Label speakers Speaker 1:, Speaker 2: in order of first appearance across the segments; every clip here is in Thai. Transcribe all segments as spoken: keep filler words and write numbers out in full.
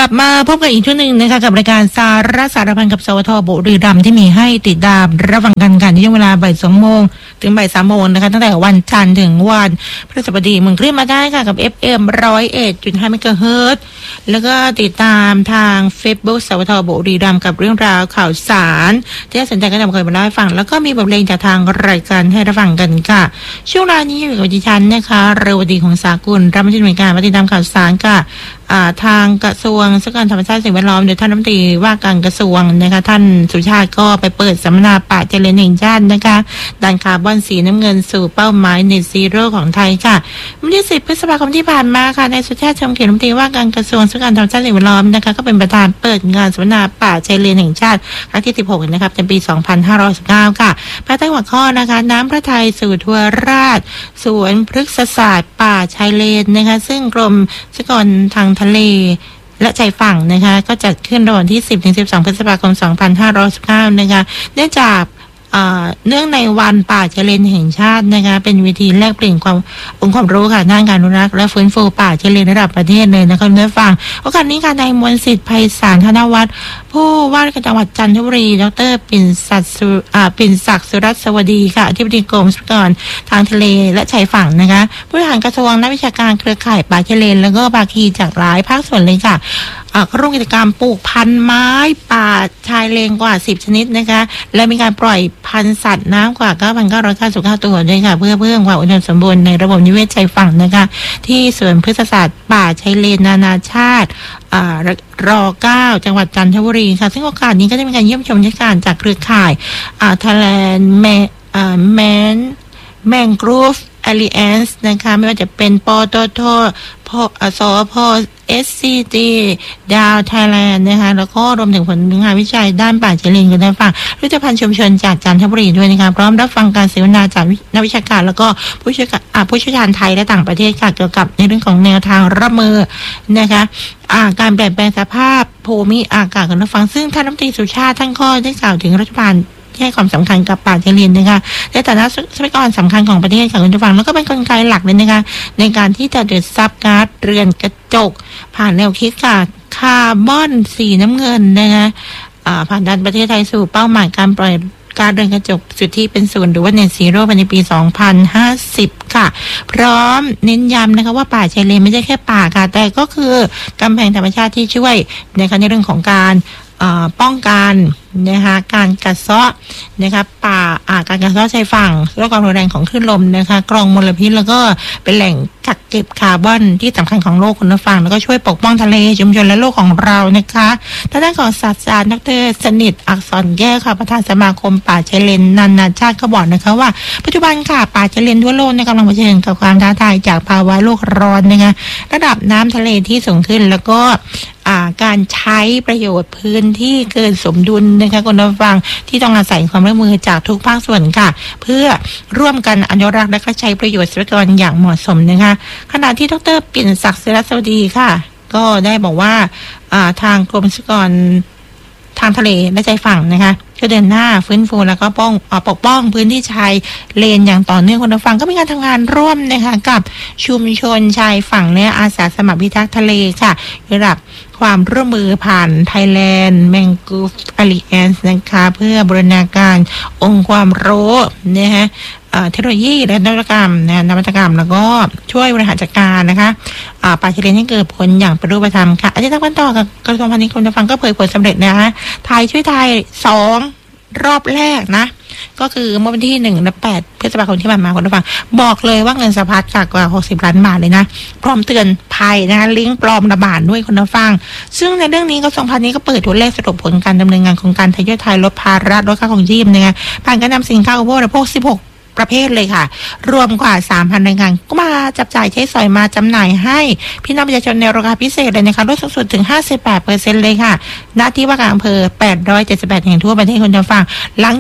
Speaker 1: บมาพบกันอีกช่วงหนึ่งนะคะกับรายการสาระสารพันกับสวทบุรีรัมย์ที่มีให้ติดตามรับฟังกันกันในช่วงเวลาบ่ายสองโมงถึงบ่ายสามโมงนะคะตั้งแต่วันจันทร์ถึงวันพฤหัสบดีมึงคลื่นมาได้ค่ะกับ เอฟ เอ็ม หนึ่งร้อยเอ็ดจุดห้า เมกะเฮิรตซ์แล้วก็ติดตามทาง Facebook สวทบุรีรัมย์กับเรื่องราวข่าวสารที่น่าสนใจก็นำเคยมาเล่าให้ฟังแล้วก็มีบทเพลงจากทางรายการให้รับฟังกันค่ะช่วงเวลานี้อยู่กับดิฉันนะคะเรวดีของสากุลรับมาที่หน่วยการมาติดตามข่าวสารค่ะทางกระทรวงทรัพยากรธรรมชาติสิ่งแวดล้อมโดยท่านรัฐมนตรีว่าการกระทรวงนะคะท่านสุชาติก็ไปเปิดสัมมนาป่าเจริญแห่งชาตินะคะดันคาร์บอนสีน้ำเงินสู่เป้าหมาย Net Zero ของไทยค่ะวันที่สิบพฤษภาคมที่ผ่านมาค่ะนายสุชาติชมเขตรัฐมนตรีว่าการกระทรวงทรัพยากรธรรมชาติสิ่งแวดล้อมนะคะก็เป็นประธานเปิดงานสัมมนาป่าเจริญแห่งชาติครั้งที่สิบหกนะครับในปีสองพันห้าร้อยสิบเก้าค่ะภายใต้หัวข้อนะคะน้ำพระทัยสู่ทวราชสวนพฤกษศาสตร์ป่าชายเลนนะคะซึ่งกรมทรัพยากรทางทะเลและชายฝั่งนะคะก็จัดขึ้นระหว่างที่ สิบถึงสิบสอง พฤษภาคม สองพันห้าร้อยสิบเก้านะคะเนื่องจากเนื่องในวันป่าชายเลนแห่งชาตินะคะเป็นวิธีแลกเปลี่ยนความองค์ความรู้ค่ะด้านการอนุรักษ์และฟื้นฟูป่าชายเลนระดับประเทศเลยนะคะท่านผู้ฟังโอกาสนี้ค่ะนายมนต์สิทธิ์ไพศาลธนวัฒน์ผู้ว่าราชการจังหวัดจันทบุรีดร.ปิ่นศักดิ์สุอ่าปิ่นศักดิ์สุรัตน์สวัสดีค่ะอธิบดีกรมทรัพยากรทางทะเลและชายฝั่งนะคะผู้บริหารกระทรวงนักวิชาการเครือข่ายป่าชายเลนแล้วก็ภาคีจากหลายภาคส่วนเลยค่ะก็ร่วมกิจกรรมปลูกพันธุ์ไม้ป่าชายเลนกว่าสิบชนิดนะคะและมีการปล่อยพันธุ์สัตว์น้ำกว่า เก้าพันเก้าร้อยเก้าสิบเก้า ตัวด้วยค่ะเพื่อเพิ่มความอุดมสมบูรณ์ในระบบนิเวศชายฝั่งนะคะที่สวนพฤกษศาสตร์ป่าชายเลนนานาชาติรอเก้าจังหวัดจันทบุรีค่ะซึ่งโอกาสนี้ก็ได้มีการเยี่ยมชมนิทรรศการจากเครือข่ายไทยแลนด์แมแมนแมงกรูฟอลิแอนซ์นะคะไม่ว่าจะเป็นปตทพสพ เอส ซี จี ดาวไทยแลนด์นะคะแล้วก็รวมถึงผลงานวิจัยด้านป่าชายเลนกันได้ฟังผลิตภัณฑ์ชุมชนจากจันทบุรีด้วยนะคะพร้อมรับฟังการเสวนาจากนักวิชาการแล้วก็ผู้เชี่ยวชาญผู้เชี่ยวชาญไทยและต่างประเทศค่ะเกี่ยวกับในเรื่องของแนวทางรับมือนะคะการเปลี่ยนแปลงสภาพภูมิอากาศกันได้ฟังซึ่งท่านรัฐมนตรีสุชาติท่านก็ได้กล่าวถึงรัฐบาลให้ความสำคัญกับป่าชายเลนนะคะในฐานะทรัพยากรสำคัญของประเทศค่ะคุณผู้ฟังแล้วก็เป็นกลไกหลักเลยนะคะในการที่จะดูดซับก๊าซเรือนกระจกผ่านแนวคิดค่ะคาร์บอนสีน้ำเงินนะคะผ่านดันประเทศไทยสู่เป้าหมายการปล่อยก๊าซเรือนกระจกสุทธิเป็นศูนย์หรือว่า Net Zero ในปีสองพันห้าสิบค่ะพร้อมเน้นย้ำนะคะว่าป่าชายเลนไม่ใช่แค่ป่าค่ะแต่ก็คือกำแพงธรรมชาติที่ช่วยในในเรื่องของการป้องกันนะคะการกัดเซาะนะคะป่าการกัดเซาะชายฝั่งลดความรุนแรงของคลื่นลมนะคะกรองมลพิษแล้วก็เป็นแหล่งกักเก็บคาร์บอนที่สำคัญของโลกคุณผู้ฟังแล้วก็ช่วยปกป้องทะเลชุมชนและโลกของเรานะคะทางด้านของศาสตราจารย์ดร.สนิทอักษรแก้วค่ะประธานสมาคมป่าชายเลนนานาชาติก็บอกนะคะว่าปัจจุบันค่ะป่าชายเลนทั่วโลกกำลังเผชิญกับความท้าทายจากภาวะโลกร้อนนะคะระดับน้ำทะเลที่สูงขึ้นแล้วก็การใช้ประโยชน์พื้นที่เกินสมดุลนะคะคุณผู้ฟังที่ต้องอาศัยความร่วมมือจากทุกภาคส่วนค่ะเพื่อร่วมกันอนุรักษ์และก็ใช้ประโยชน์ทรัพยากรอย่างเหมาะสมนะคะขณะที่ดร.ปิ่นศักดิ์สุรัตน์สวัสดีค่ะก็ได้บอกว่าทางกรมทรัพยากรทางทะเลและชายฝั่งนะคะก็เดินหน้าฟื้นฟูแล้วก็ป้องปกป้องพื้นที่ชายเลนอย่างต่อเนื่องคุณผู้ฟังก็มีการทำงานร่วมนะคะกับชุมชนชายฝั่งและอาสาสมัครพิทักษ์ทะเลค่ะระดับความร่วมมือผ่าน Thailand Mangrove Alliance นะคะเพื่อบูรณาการองค์ความรู้นะฮะเทคโนโลยีและนวัตกรรมนะนวัตกรรมแล้วก็ช่วยบริหารจัดการนะคะป่าชายเลนให้เกิดผลอย่างเป็นรูปธรรมค่ะอาจารย์ตั้งวันต่อกับกระทรวงพาณิชย์คุณผู้ฟังก็เผยผลสำเร็จนะคะไทยช่วยไทยสองรอบแรกนะก็คือเมื่อวันที่หนึ่งและแปดพฤษภาคมที่ผ่านมาคุณผู้ฟังบอกเลยว่าเงินสะพัดจากกว่าหกสิบล้านบาทเลยนะพร้อมเตือนภัยนะคะลิงก์ปลอมระบาดด้วยคุณผู้ฟังซึ่งในเรื่องนี้กระทรวงพาณิชย์ก็เปิดตัวเลขสรุปผลการดำเนินงานโครงการไทยช่วยไทยลดภาระลดค่าครองชีพนะคะผ่านการนำสินค้าอุปโภคบริโภคสิบหกประเภทเลยค่ะรวมกว่า สามพัน รายงานก็มาจับจ่ายใช้สอยมาจำหน่ายให้พี่น้องประชาชนในราคาพิเศษเลยนะคะลดสูงสุดถึง ห้าสิบแปดเปอร์เซ็นต์ เลยค่ะณที่ว่าการอำเภอแปดร้อยเจ็ดสิบแปดแห่งทั่วประเทศคุณผู้ฟังหลังจาก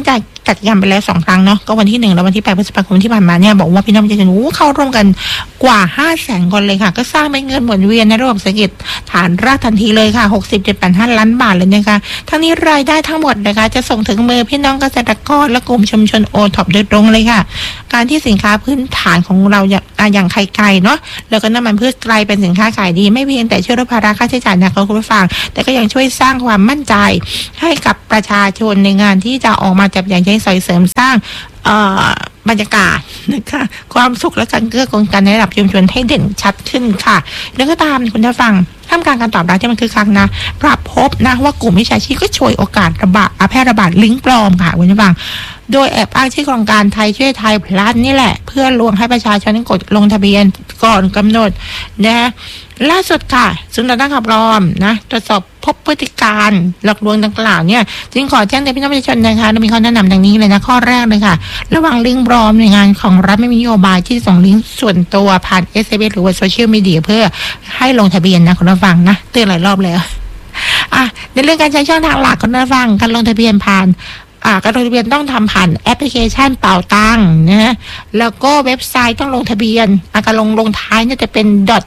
Speaker 1: จัดกิจกรรมไปแล้วสองครั้งเนาะก็วันที่หนึ่งและวันที่แปดพฤษภาคมที่ผ่านมาเนี่ยบอกว่าพี่น้องประชาชนเข้าร่วมกันกว่าห้าแสนคนเลยค่ะก็สร้างเป็นเงินหมุนเวียนในระบบเศรษฐกิจฐานรากทันทีเลยค่ะ หกสิบจุดแปดห้า ล้านบาทเลยนะคะทั้งนี้รายได้ทั้งหมดนะคะจะส่งถึงมือพี่น้องเกษตรกรและกลุ่มชุมชนโอท็อปโดยตรงเลยค่ะการที่สินค้าพื้นฐานของเราอย่างไข่ไก่เนาะแล้วก็น้ำมันพืชกลายเป็นสินค้าขายดีไม่เพียงแต่ช่วยลดภาระค่าใช้จ่ายนะคะคุณผู้ฟังแต่ก็ยังช่วยสร้างความมั่นใจให้กับประชาชนในงานที่จะออกมาจับจ่ายใช้สอยเสริมสร้างบรรยากาศนะคะความสุขและการเกื้อกูลกันในระดับชุมชนให้เด่นชัดขึ้นค่ะแล้วก็ตามคุณผู้ฟังท่ามกลางการตอบรับที่มันคือครั้งนะปรับพบนะว่ากลุ่มมิจฉาชีพก็ฉวยโอกาสระบาดแพร่ระบาดลิงก์ปลอมค่ะคุณผู้ฟังโดยแอบอ้างชื่อโครงการไทยช่วยไทยพลัสนี่แหละเพื่อลวงให้ประชาชนกดลงทะเบียนก่อนกำหนดนะล่าสุดค่ะศูนย์ต่อต้านข่าวปลอมนะตรวจสอบพบพฤติการหลอกลวงดังกล่าวเนี่ยจึงขอแจ้งเตือนพี่น้องประชาชนนะคะมีข้อแนะนำดังนี้เลยนะข้อแรกเลยค่ะระหว่างลิงก์ปลอมในงานของรัฐไม่มีนโยบายที่ส่งลิงก์ส่วนตัวผ่าน เอส เอ็ม เอส หรือว่าโซเชียลมีเดียเพื่อให้ลงทะเบียนนะคุณผู้ฟังนะเตือนหลายรอบแล้วอ่ะในเรื่องการใช้ช่องทางหลักคุณผู้ฟังการลงทะเบียนผ่านอ่าการลงทะเบียนต้องทำผ่านแอปพลิเคชันเป่าตังนะฮะแล้วก็เว็บไซต์ต้องลงทะเบียนอาการลงลงท้ายเนี่ยจะเป็น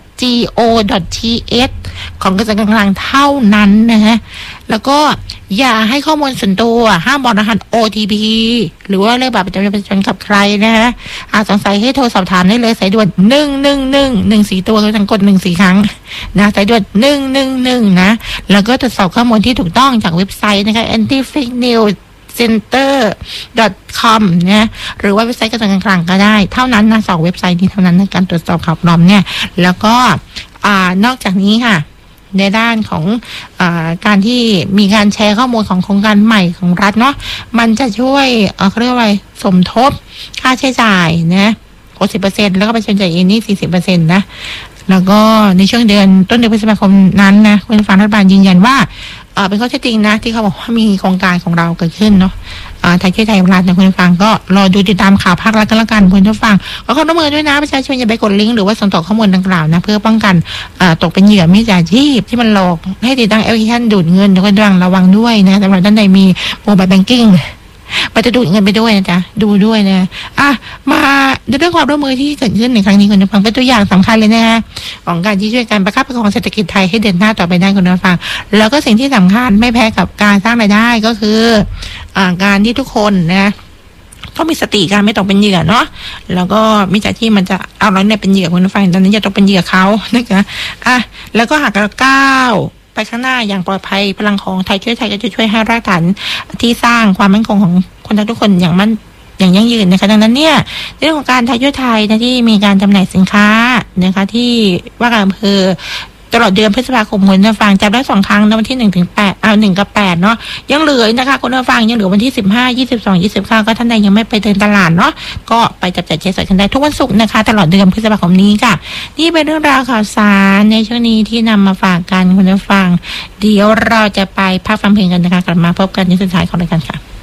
Speaker 1: .go.th ของกระทรวงการคลังเท่านั้นนะฮะแล้วก็อย่าให้ข้อมูลส่วนตัวห้ามบอกรหัส โอ ที พี หรือว่าเลขบัตรประจำตัวประชาชนกับใครนะฮะหากสงสัยให้โทรสอบถามได้เลยสายด่วนหนึ่งหนึ่งหนึ่ง หนึ่ง สี่ตัวคือทั้งกดหนึ่ง สี่ครั้งนะสายด่วนหนึ่งหนึ่งหนึ่งนะแล้วก็ตรวจสอบข้อมูลที่ถูกต้องจากเว็บไซต์นะคะ anti fake news center dot com นะหรือว่าเว็บไซต์กระทรวงการคลังก็ได้เท่านั้นนะสองเว็บไซต์นี้เท่านั้นในการตรวจสอบข่าวปลอมเนี่ยแล้วก็อ่านอกจากนี้ค่ะในด้านของอาการที่มีการแชร์ข้อมูลของโครงการใหม่ของรัฐเนาะมันจะช่วยเอ่อเขาเรียกว่าอะไรสมทบค่าใช้จ่ายนะ หกสิบเปอร์เซ็นต์ แล้วก็ประชาชนจ่ายเองนี่ สี่สิบเปอร์เซ็นต์ นะแล้วก็ในช่วงเดือนต้นเดือนพฤษภาคมนั้นนะคุณฟังรัฐบาลยืนยันว่าเออเป็นข้อเท็จจริงนะที่เขาบอกว่ามีโครงการของเราเกิดขึ้นเนาะอ่าไทยช่วยไทยรัฐนะคุณฟังก็รอดูติดตามข่าวภาครัฐกันละกันคุณผู้ฟังขอความร่วมมือด้วยนะประชาชนอย่าไปกดลิงก์หรือว่าส่งต่อข้อมูลดังกล่าวนะเพื่อป้องกันอ่าตกเป็นเหยื่อมิจฉาชีพที่มันหลอกให้ติดตั้งแอปพลิเคชันดูดเงินคุณฟังระวังด้วยนะสำหรับท่านใดมีโมบายแบงกิ้งมันจะดูดเงินไปด้วยนะจ๊ะดูด้วยนะอ่ะมาในเรื่องความร่วมมือที่เกิดขึ้นในครั้งนี้คุณผู้ฟังเป็นตัวอย่างสำคัญเลยนะของการที่ช่วยกันประคับประคองเศรษฐกิจไทยให้เดินหน้าต่อไปได้คุณผู้ฟังแล้วก็สิ่งที่สำคัญไม่แพ้กับการสร้างรายได้ก็คืออ่าการที่ทุกคนนะต้องมีสติการไม่ตกเป็นเหยื่อเนาะแล้วก็มิจฉาชีพมันจะเอาเราเนี่ยเป็นเหยื่อคุณผู้ฟังตอนนี้จะตกเป็นเหยื่อเขานะคะอ่ะแล้วก็หากเราก้าวไปข้างหน้าอย่างปลอดภัยพลังของไทยช่วยไทยก็จะช่วยให้รากฐานที่สร้างความมั่นคงของคนไทยทุกคนอย่างมั่นอย่างยั่งยืนนะคะดังนั้นเนี่ยในเรื่องของการไทยช่วยไทยนะที่มีการจำหน่ายสินค้านะคะที่ว่าการอำเภอตลอดเดือนพฤษภาคมคุณผู้ฟังจับได้สองครั้งในวันที่หนึ่งถึงแปดเอาหนึ่งกับแปดเนาะยังเหลือนะคะคุณผู้ฟังยังเหลือวันที่สิบห้า ยี่สิบสอง ยี่สิบเก้าก็ท่านใดยังไม่ไปเดินตลาดเนาะก็ไปจับจ่ายใช้สอยกันได้ทุกวันศุกร์นะคะตลอดเดือนพฤษภาคมนี้ค่ะนี่เป็นเรื่องราวข่าวสารในช่วงนี้ที่นำมาฝากกันคุณผู้ฟังเดี๋ยวเราจะไปพักฟังเพลงกันนะคะกลับมาพบกันในสุดท้ายของรายการค่ะ